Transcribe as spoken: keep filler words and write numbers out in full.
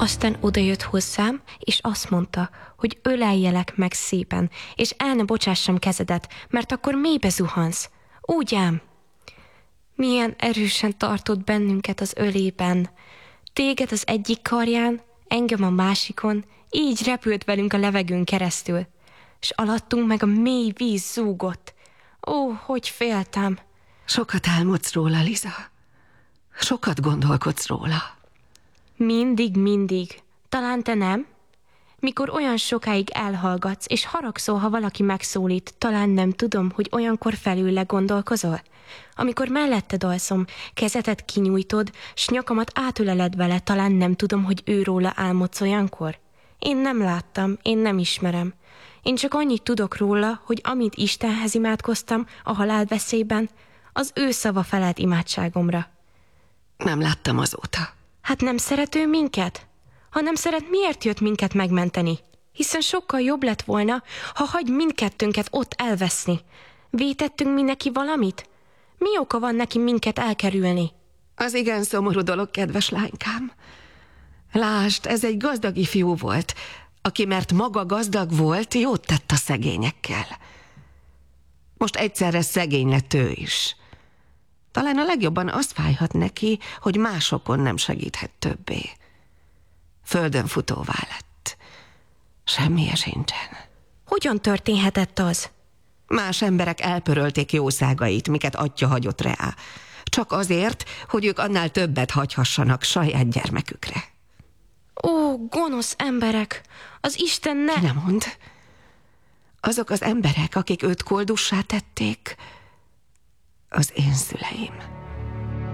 Aztán odajött hozzám, és azt mondta, hogy öleljelek meg szépen, és el ne bocsássam kezedet, mert akkor mélybe zuhansz. Úgy ám. Milyen erősen tartott bennünket az ölében. Téged az egyik karján, engem a másikon, így repült velünk a levegőn keresztül, s alattunk meg a mély víz zúgott. Ó, hogy féltem! Sokat álmodsz róla, Liza. Sokat gondolkodsz róla. Mindig, mindig. Talán te nem? Mikor olyan sokáig elhallgatsz, és haragszol, ha valaki megszólít, talán nem tudom, hogy olyankor felül gondolkozol? Amikor melletted alszom, kezetet kinyújtod, s nyakamat átöleled vele, talán nem tudom, hogy őróla álmodsz olyankor? Én nem láttam, én nem ismerem. Én csak annyit tudok róla, hogy amit Istenhez imádkoztam a halálveszélyben, az ő szava felelt imádságomra. Nem láttam azóta. Hát nem szeret ő minket? Ha nem szeret, miért jött minket megmenteni? Hiszen sokkal jobb lett volna, ha hagy mindkettőnket ott elveszni. Vétettünk mi neki valamit? Mi oka van neki minket elkerülni? Az igen szomorú dolog, kedves lánykám. Lásd, ez egy gazdag ifjú volt, aki mert maga gazdag volt, jót tett a szegényekkel. Most egyszerre szegény lett ő is. Talán a legjobban azt fájhat neki, hogy másokon nem segíthet többé. Földön futóvá lett. Semmije sincsen. Hogyan történhetett az? Más emberek elpörölték jószágait, miket atya hagyott rá. Csak azért, hogy ők annál többet hagyhassanak saját gyermekükre. Ó, gonosz emberek! Az Isten ne... Ki nem mond? Azok az emberek, akik őt koldussá tették, az én szüleim.